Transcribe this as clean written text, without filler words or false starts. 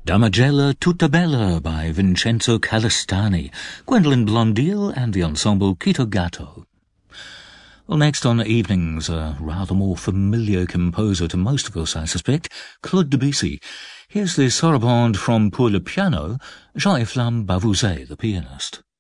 Damigella tutta bella by Vincenzo Calistani, Gwendolyn Blondil and the ensemble Quito Gatto. Well, next on Evenings, a rather more familiar composer to most of us, I suspect, Claude Debussy. Here's the sarabande from Pour le piano, Jean-Efflam Bavouzet, the pianist.